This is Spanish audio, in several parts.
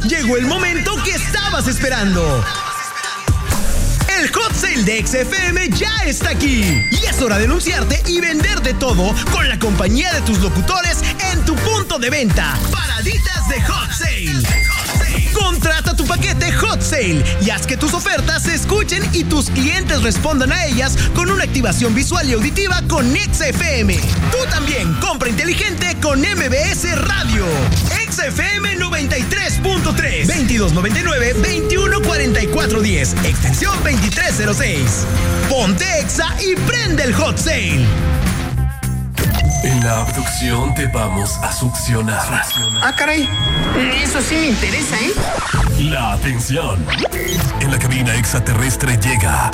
Llegó el momento que estabas esperando. El Hot Sale de XFM ya está aquí. Y es hora de anunciarte y vender de todo con la compañía de tus locutores en tu punto de venta. Paraditas de Hot Sale. Contrata tu paquete Hot Sale y haz que tus ofertas se escuchen y tus clientes respondan a ellas con una activación visual y auditiva con XFM. Tú también compra inteligente con MBS Radio. XFM 93.3 2299-214410 extensión 2306. Ponte Exa y prende el Hot Sale. En la abducción te vamos a succionar. Ah, caray. Eso sí me interesa, ¿eh? La atención. En la cabina extraterrestre llega.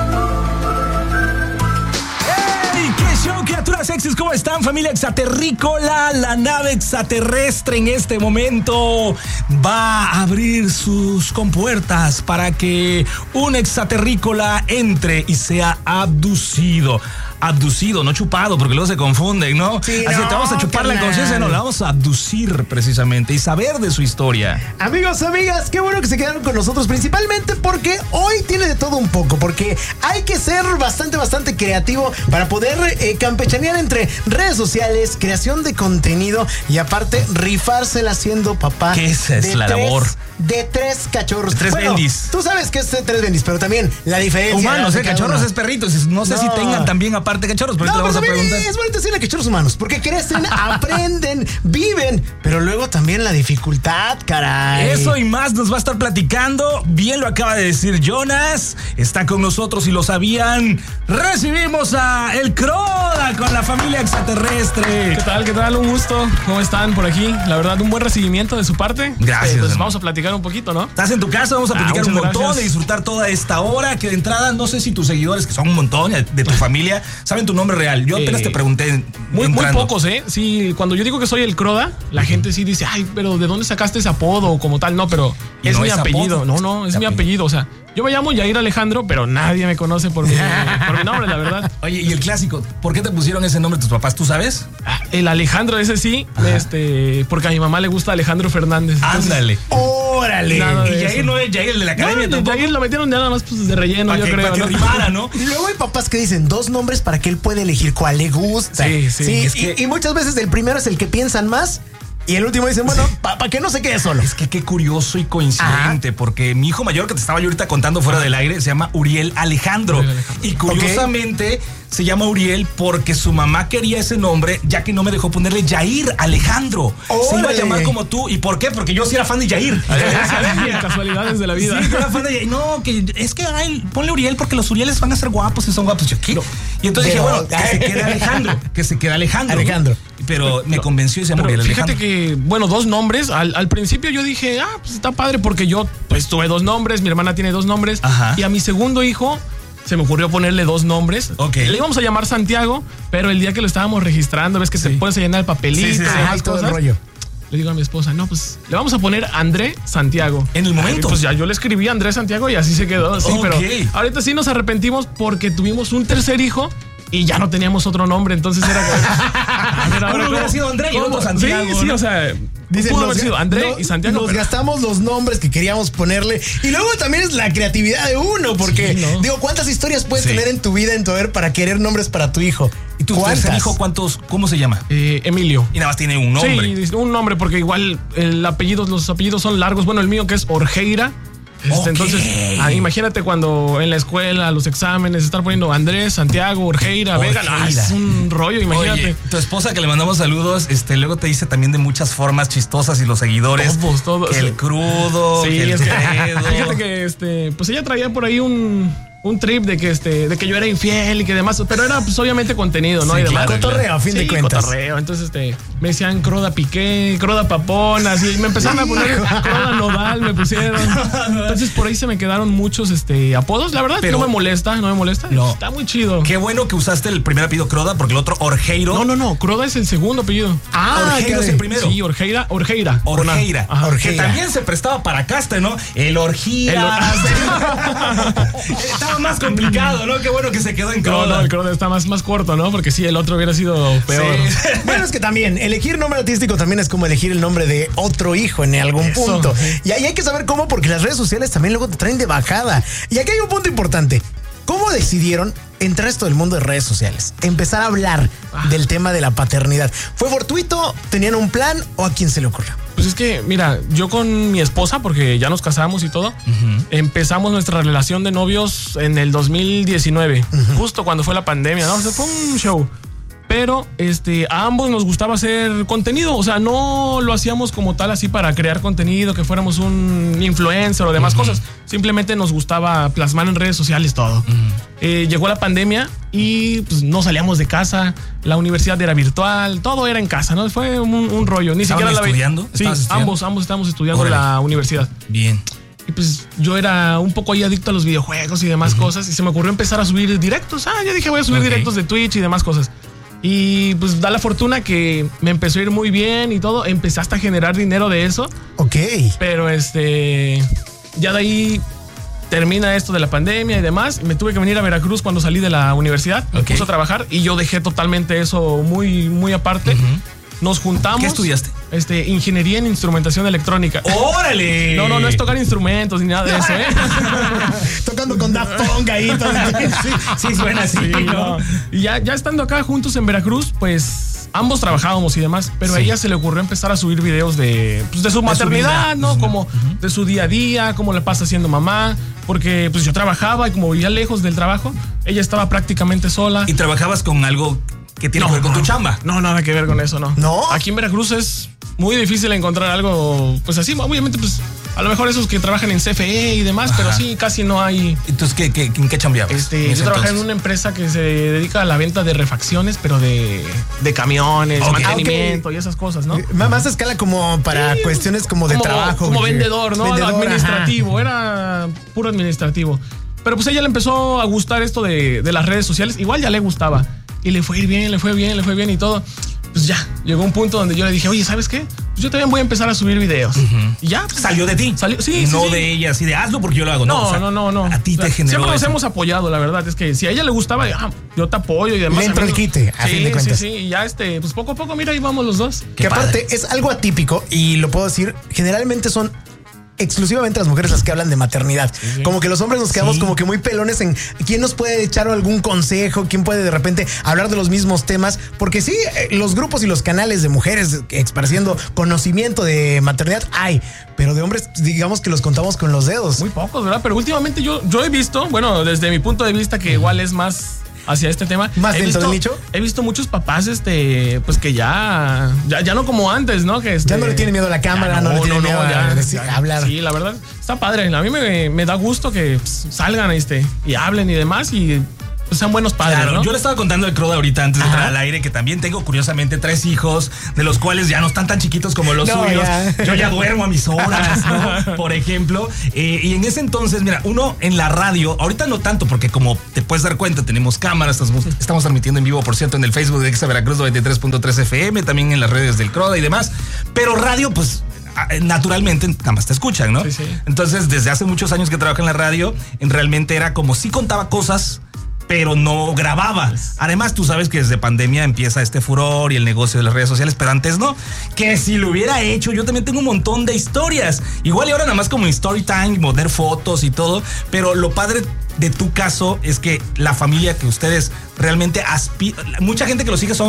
¡Hey! ¡Qué show, criaturas sexys! ¿Cómo están, familia extraterrícola? La nave extraterrestre en este momento va a abrir sus compuertas para que un extraterrícola entre y sea abducido. Abducido, no chupado, porque luego se confunden, ¿no? Sí, así que te vamos a chupar la conciencia, no, la vamos a abducir precisamente y saber de su historia. Amigos, amigas, qué bueno que se quedaron con nosotros, principalmente porque hoy tiene de todo un poco, porque hay que ser bastante creativo para poder campechanear entre redes sociales, creación de contenido y aparte rifársela siendo papá. Que esa es la labor. De 3 cachorros. Tres bendis. Tú sabes que es 3 bendis, pero también la diferencia. Humanos, cachorros es perritos. No sé si tengan también aparte cachorros, pero te lo vamos a preguntar. Es bonito decirle cachorros humanos, porque crecen, aprenden, viven, pero luego también la dificultad, caray. Eso y más nos va a estar platicando. Bien lo acaba de decir Jonas. Está con nosotros y lo sabían. Recibimos a el Croda con la familia extraterrestre. ¿Qué tal? Un gusto. ¿Cómo están por aquí? La verdad, un buen recibimiento de su parte. Gracias. Entonces vamos a platicar un poquito, ¿no? Estás en tu casa, vamos a platicar un montón, gracias. de disfrutar toda esta hora. Que de entrada, no sé si tus seguidores, que son un montón de tu familia, saben tu nombre real. Yo apenas te pregunté. Muy pocos, ¿eh? Sí, cuando yo digo que soy el Croda, la gente sí dice, ay, pero ¿de dónde sacaste ese apodo como tal? No, pero es mi apellido. No, es mi apellido. O sea, yo me llamo Yair Alejandro, pero nadie me conoce por mi nombre, la verdad. Oye, y el clásico, ¿por qué te pusieron ese nombre tus papás? ¿Tú sabes? El Alejandro, ese sí, porque a mi mamá le gusta Alejandro Fernández. Ándale. ¡Órale! Y Yair no es Yair de la academia. No, Yair lo metieron nada más pues, de relleno, yo creo. Para que rimara, ¿no? Y luego hay papás que dicen 2 nombres para que él pueda elegir cuál le gusta. Sí. Y muchas veces el primero es el que piensan más. Y el último dicen, bueno, para que no se quede solo. Es que qué curioso y coincidente, porque mi hijo mayor que te estaba yo ahorita contando fuera del aire se llama Uriel Alejandro. Y curiosamente se llama Uriel porque su mamá quería ese nombre, ya que no me dejó ponerle Yair Alejandro. Se iba a llamar como tú. ¿Y por qué? Porque yo sí era fan de Yair. Casualidades de la vida. Sí, era fan de Yair. No, que es que ponle Uriel porque los Urieles van a ser guapos y son guapos. Yo, ¿qué? Y entonces dije, bueno, que se quede Alejandro. Que se quede Alejandro. Pero me convenció y se llama Uriel Alejandro. Fíjate que, bueno, 2 nombres. Al principio yo dije, pues está padre porque yo pues tuve 2 nombres, mi hermana tiene 2 nombres. Ajá. Y a mi segundo hijo se me ocurrió ponerle 2 nombres. Le íbamos a llamar Santiago, pero el día que lo estábamos registrando, ves que te puedes llenar el papelito y todo el rollo. Le digo a mi esposa, no, pues le vamos a poner André Santiago. En el momento. Pues ya yo le escribí André Santiago y así se quedó. Sí, pero ahorita sí nos arrepentimos porque tuvimos un tercer hijo. Y ya no teníamos otro nombre, entonces era como... Uno hubiera sido André y el otro Santiago. Sí, o sea... Pudo haber sido André y Santiago. Nos gastamos los nombres que queríamos ponerle. Y luego también es la creatividad de uno, porque digo, ¿cuántas historias puedes tener en tu vida, en tu haber, para querer nombres para tu hijo? ¿Y tu tercer hijo cómo se llama? Emilio. Y nada más tiene un nombre. Sí, un nombre, porque igual los apellidos son largos. Bueno, el mío que es Orjeira. Entonces, imagínate cuando en la escuela, los exámenes, estar poniendo Andrés, Santiago, Orjeira, Vega. Es un rollo, imagínate. Oye, tu esposa que le mandamos saludos, luego te dice también de muchas formas chistosas y los seguidores. Todos. Que el crudo, que el dedo. Fíjate que, pues ella traía por ahí un trip de que yo era infiel y que demás, pero era pues obviamente contenido, ¿no? Sí, y demás. claro, cotorreo, a fin de cuentas. Cotorreo. Entonces, me decían Croda Piqué, Croda Papón, así, me empezaron a poner Croda Nodal, me pusieron. Entonces, por ahí se me quedaron muchos apodos. La verdad, pero no me molesta. No. Está muy chido. Qué bueno que usaste el primer apellido Croda, porque el otro Orjeiro. No, Croda es el segundo apellido. Orjeiro es el primero. Sí, Orjeira. Que también se prestaba para castre, ¿no? El Orgía. estaba más complicado, ¿no? Qué bueno que se quedó en Croda. No, el Croda está más corto, ¿no? Porque sí, el otro hubiera sido peor. Sí. Bueno, es que también elegir nombre artístico también es como elegir el nombre de otro hijo en algún punto. Y ahí hay que saber cómo, porque las redes sociales también luego te traen de bajada. Y aquí hay un punto importante. ¿Cómo decidieron entrar a esto del mundo de redes sociales? Empezar a hablar del tema de la paternidad. ¿Fue fortuito? ¿Tenían un plan o a quién se le ocurrió? Pues es que, mira, yo con mi esposa, porque ya nos casamos y todo, empezamos nuestra relación de novios en el 2019, justo cuando fue la pandemia, ¿no? O sea, fue un show. Pero a ambos nos gustaba hacer contenido, o sea, no lo hacíamos como tal así para crear contenido, que fuéramos un influencer o demás cosas. Simplemente nos gustaba plasmar en redes sociales todo. Llegó la pandemia y pues no salíamos de casa, la universidad era virtual, todo era en casa, ¿no? Fue un rollo. Ni siquiera estudiando? Sí, ambos estábamos estudiando en la universidad. Bien. Y pues yo era un poco ahí adicto a los videojuegos y demás cosas, y se me ocurrió empezar a subir directos. Yo dije, voy a subir directos de Twitch y demás cosas. Y pues da la fortuna que me empezó a ir muy bien y todo. Empecé hasta a generar dinero de eso. Ok. Pero ya de ahí termina esto de la pandemia y demás. Me tuve que venir a Veracruz cuando salí de la universidad. Me puse a trabajar y yo dejé totalmente eso muy, muy aparte. Nos juntamos. ¿Qué estudiaste? Ingeniería en instrumentación electrónica. ¡Órale! No es tocar instrumentos ni nada de eso, Tocando con Daft Punk ahí. Sí, suena así, ¿no? Y ya estando acá juntos en Veracruz, pues ambos trabajábamos y demás, pero a ella se le ocurrió empezar a subir videos de su maternidad, ¿no? Como de su día a día, cómo le pasa siendo mamá, porque pues yo trabajaba y como vivía lejos del trabajo, ella estaba prácticamente sola. ¿Y trabajabas con algo que tiene que ver con tu chamba? No, nada que ver con eso, no. ¿No? Aquí en Veracruz es muy difícil encontrar algo, pues así, obviamente, pues a lo mejor esos que trabajan en CFE y demás, pero sí, casi no hay. Entonces, ¿en qué chambeabas? Yo trabajé en una empresa que se dedica a la venta de refacciones, pero de camiones, mantenimiento y esas cosas, ¿no? Más a escala como para cuestiones como de trabajo. Como vendedor, ¿no? Administrativo, era puro administrativo. Pero pues a ella le empezó a gustar esto de las redes sociales, igual ya le gustaba. Y le fue bien y todo. Pues ya, llegó un punto donde yo le dije, oye, ¿sabes qué? Pues yo también voy a empezar a subir videos. Y ya. Pues, ¿salió de ti? Salió, sí. Y no de ella, así de hazlo porque yo lo hago. No. A ti te generó siempre nos eso. hemos apoyado, la verdad. Es que si a ella le gustaba, yo te apoyo y demás. Le entró el quite, a fin de cuentas. Sí. Y ya pues poco a poco, mira, ahí vamos los dos. Que aparte es algo atípico y lo puedo decir, generalmente son exclusivamente las mujeres las que hablan de maternidad. Sí. Como que los hombres nos quedamos como que muy pelones en quién nos puede echar algún consejo, quién puede de repente hablar de los mismos temas, porque sí, los grupos y los canales de mujeres esparciendo conocimiento de maternidad hay, pero de hombres digamos que los contamos con los dedos. Muy pocos, ¿verdad? Pero últimamente yo he visto, bueno, desde mi punto de vista, que igual es más hacia este tema. ¿Más dentro del nicho? He visto muchos papás, pues que ya no como antes, ¿no? Que ya no le tiene miedo a la cámara, no le tiene miedo a hablar. Sí, la verdad, está padre. A mí me da gusto que salgan y hablen y demás y pues sean buenos padres, claro, ¿no? Yo le estaba contando de Croda ahorita antes de entrar al aire que también tengo curiosamente 3 hijos, de los cuales ya no están tan chiquitos como los suyos. Yo ya duermo a mis horas, ¿no? Por ejemplo. Y en ese entonces, mira, uno en la radio, ahorita no tanto, porque como te puedes dar cuenta, tenemos cámaras, estamos transmitiendo en vivo, por cierto, en el Facebook de Exa Veracruz 93.3 FM, también en las redes del Croda y demás. Pero radio, pues naturalmente nada más te escuchan, ¿no? Sí. Entonces, desde hace muchos años que trabajo en la radio, realmente era como si contaba cosas, pero no grababa. Además, tú sabes que desde pandemia empieza este furor y el negocio de las redes sociales, pero antes no. Que si lo hubiera hecho, yo también tengo un montón de historias. Igual y ahora nada más como story time, poner fotos y todo, pero lo padre de tu caso es que la familia que ustedes realmente aspiran, mucha gente que lo sigue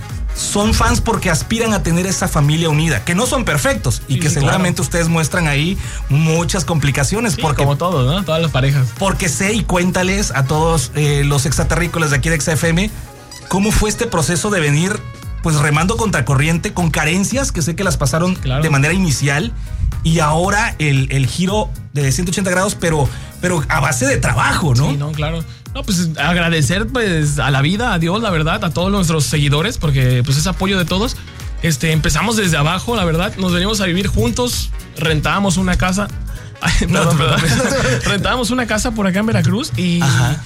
son fans porque aspiran a tener esa familia unida, que no son perfectos y que seguramente ustedes muestran ahí muchas complicaciones. Sí, porque, como todos, ¿no? Todas las parejas. Porque sé y cuéntales a todos los exaterrícolas de aquí de XFM cómo fue este proceso de venir pues remando contracorriente con carencias que sé que las pasaron de manera inicial y ahora el giro de 180 grados, pero a base de trabajo, ¿no? Sí, no, claro. No, pues agradecer pues a la vida, a Dios, la verdad, a todos nuestros seguidores, porque pues es apoyo de todos. Empezamos desde abajo, la verdad, nos venimos a vivir juntos, rentábamos una casa. Perdón. Rentábamos una casa por acá en Veracruz y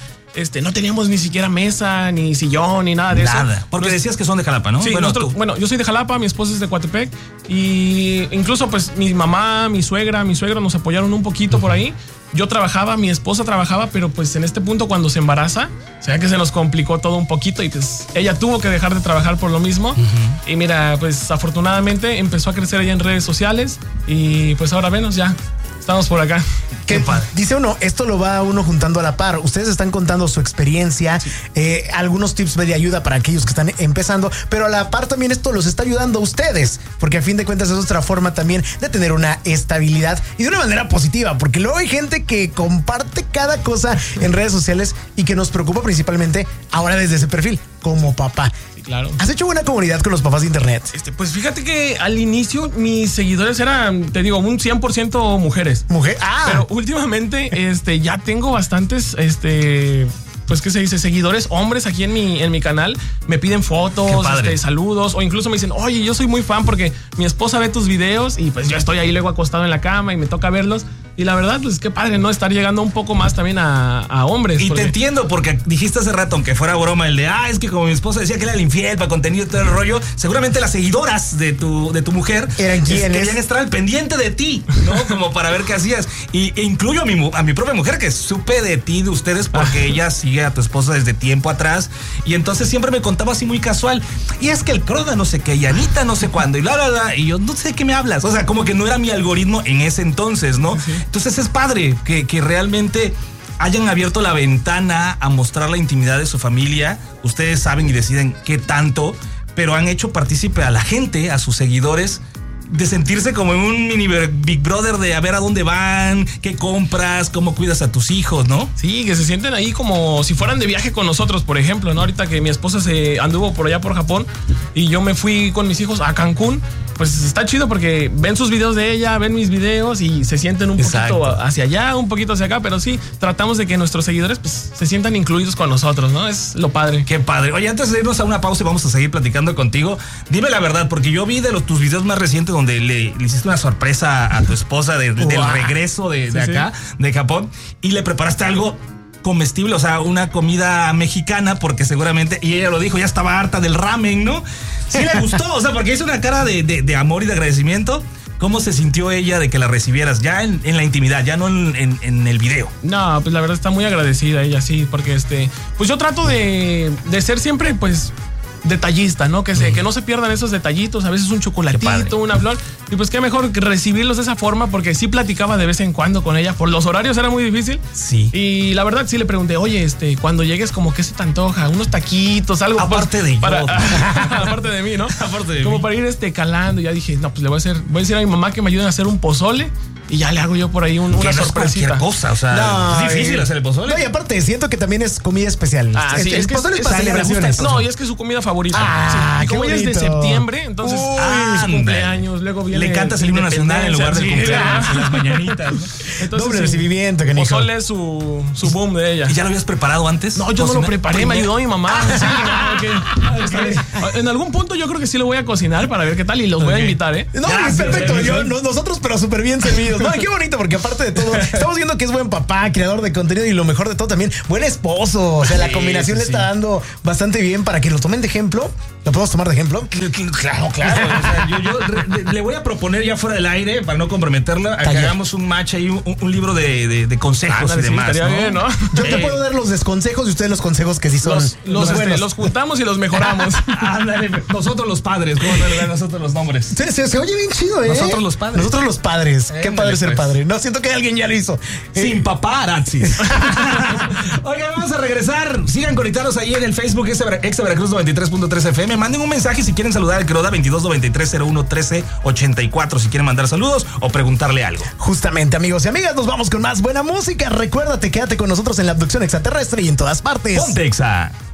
no teníamos ni siquiera mesa, ni sillón, ni nada de eso. Nada. Porque decías que son de Jalapa, ¿no? Sí, yo soy de Jalapa, mi esposa es de Coatepec y incluso pues mi mamá, mi suegra nos apoyaron un poquito por ahí yo trabajaba, mi esposa trabajaba, pero pues en este punto cuando se embaraza, o sea que se nos complicó todo un poquito y pues ella tuvo que dejar de trabajar por lo mismo. Y mira, pues afortunadamente empezó a crecer ella en redes sociales y pues ahora menos ya estamos por acá. Que dice uno, esto lo va uno juntando a la par. Ustedes están contando su experiencia, algunos tips de ayuda para aquellos que están empezando, pero a la par también esto los está ayudando a ustedes, porque a fin de cuentas es otra forma también de tener una estabilidad y de una manera positiva, porque luego hay gente que comparte cada cosa en redes sociales y que nos preocupa principalmente ahora desde ese perfil, como papá. Sí, claro. ¿Has hecho buena comunidad con los papás de internet? Pues fíjate que al inicio mis seguidores eran, te digo, un 100% mujeres. ¿Mujer? Pero últimamente ya tengo bastantes pues qué se dice, seguidores hombres aquí en mi canal. Me piden fotos, saludos, o incluso me dicen, oye, yo soy muy fan porque mi esposa ve tus videos y pues yo estoy ahí luego acostado en la cama y me toca verlos. Y la verdad, pues qué padre, ¿no? Estar llegando un poco más también a hombres. Y te entiendo, porque dijiste hace rato, aunque fuera broma, el de, es que como mi esposa decía que era el infiel para contenido y todo el rollo, seguramente las seguidoras de tu mujer querían estar al pendiente de ti, ¿no? Como para ver qué hacías. E incluyo a mi propia mujer, que supe de ti, de ustedes, porque ella sigue a tu esposa desde tiempo atrás. Y entonces siempre me contaba así muy casual. Y es que el Croda no sé qué, y Anita no sé cuándo, y bla, bla, bla. Y yo no sé de qué me hablas. O sea, como que no era mi algoritmo en ese entonces, ¿no? Sí. Entonces es padre que realmente hayan abierto la ventana a mostrar la intimidad de su familia. Ustedes saben y deciden qué tanto, pero han hecho partícipe a la gente, a sus seguidores, de sentirse como en un mini Big Brother de a ver a dónde van, qué compras, cómo cuidas a tus hijos, ¿no? Sí, que se sienten ahí como si fueran de viaje con nosotros, por ejemplo, ¿no? Ahorita que mi esposa se anduvo por allá por Japón y yo me fui con mis hijos a Cancún, pues está chido porque ven sus videos de ella, ven mis videos y se sienten un poquito hacia allá, un poquito hacia acá, pero sí, tratamos de que nuestros seguidores pues se sientan incluidos con nosotros, ¿no? Es lo padre. Qué padre. Oye, antes de irnos a una pausa y vamos a seguir platicando contigo, dime la verdad, porque yo vi de tus videos más recientes donde le hiciste una sorpresa a tu esposa del regreso de acá, de Japón, y le preparaste algo comestible, o sea, una comida mexicana, porque seguramente, y ella lo dijo, ya estaba harta del ramen, ¿no? Sí le gustó, o sea, porque hizo una cara de amor y de agradecimiento. ¿Cómo se sintió ella de que la recibieras ya en la intimidad, ya no en el video? No, pues la verdad está muy agradecida ella, sí, porque pues yo trato de ser siempre, pues, detallista, ¿no? Que no se pierdan esos detallitos, a veces un chocolatito, una flor, y pues qué mejor que recibirlos de esa forma, porque sí platicaba de vez en cuando con ella, por los horarios era muy difícil. Sí. Y la verdad sí le pregunté, oye, cuando llegues, como que se te antoja, unos taquitos, algo. Aparte de aparte de mí, ¿no? Aparte de como mí. Para ir calando. Y ya dije, no, pues le voy a decir a mi mamá que me ayuden a hacer un pozole. Y ya le hago yo por ahí una sorpresita. No es cosa, o sea, es difícil hacer el pozole. No, y aparte, siento que también es comida especial. Sí, el pozole es para celebraciones. No, y es que es su comida favorita. Sí. Y como ella es de septiembre, entonces su cumpleaños, luego viene. Le cantas el himno nacional en lugar del cumpleaños, en las mañanitas, ¿no? Entonces, doble recibimiento, que pozole es su boom de ella. ¿Y ya lo habías preparado antes? No, yo no lo preparé, me ayudó mi mamá. En algún punto yo creo que sí lo voy a cocinar para ver qué tal y los voy a invitar, ¿eh? No, perfecto. Nosotros, pero súper bien servidos. No, qué bonito, porque aparte de todo, estamos viendo que es buen papá, creador de contenido y lo mejor de todo también, buen esposo. O sea, la combinación le está dando bastante bien para que lo tomen de ejemplo. ¿Lo podemos tomar de ejemplo? Claro. O sea, yo le voy a proponer ya fuera del aire, para no comprometerla, a que hagamos un match ahí, un libro de consejos y demás. ¿no? Bien, ¿no? Yo te puedo dar los desconsejos y ustedes los consejos que sí son los buenos. Los juntamos y los mejoramos. Ándale, nosotros los padres, ¿cómo no le dan nosotros los nombres? Se oye bien chido, ¿eh? Nosotros los padres. Qué padre ser padre. No, siento que alguien ya lo hizo. Sin papá, Aratzis. Oigan, vamos a regresar. Sigan conectados ahí en el Facebook Exa Veracruz 93.3 FM. Manden un mensaje si quieren saludar al Croda 2293011384 si quieren mandar saludos o preguntarle algo. Justamente, amigos y amigas, nos vamos con más buena música. Recuérdate, quédate con nosotros en la abducción extraterrestre y en todas partes. Ponte Exa.